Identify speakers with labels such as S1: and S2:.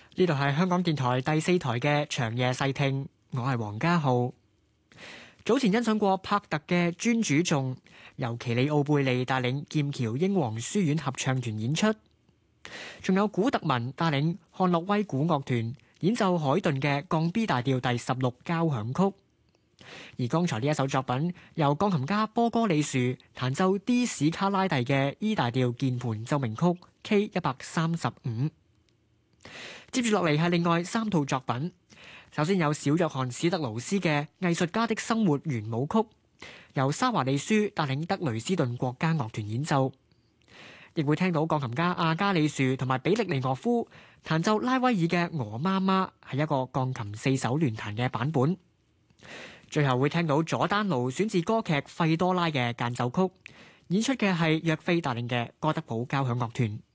S1: 呢度係香港電台第4台嘅長夜細聽，我係黃家浩。早前欣賞過帕特嘅《尊主頌》，由奇里奧貝利帶領劍橋英皇書院合唱團演出，仲有古特文帶領漢諾威古樂團演奏海頓嘅降 B 大調第16交響曲。而剛才呢一首作品由鋼琴家波哥里樹彈奏 D 史卡拉蒂嘅 E 大調鍵盤奏鳴曲 K135。接住落嚟係另外3套作品，首先有小約翰史特勞斯嘅藝術家的生活圓舞曲，由沙華利舒帶領德雷斯頓國家樂團演奏，亦會聽到鋼琴家阿加里樹同埋比力尼諾夫彈奏拉威爾嘅鵝媽媽，係一個鋼琴4手聯彈嘅版本。最後會聽到佐丹奴選自歌劇費多拉嘅間奏曲，演出嘅係約菲帶領嘅哥德堡交響樂團。